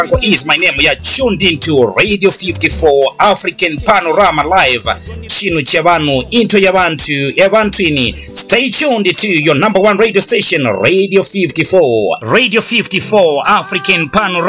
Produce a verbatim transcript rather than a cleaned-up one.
is my name. You're tuned into Radio fifty-four African Panorama Live. Chinu Chavanu into Yabantu Yavantini. Stay tuned to your number one radio station, Radio fifty-four. Radio fifty-four African Panorama.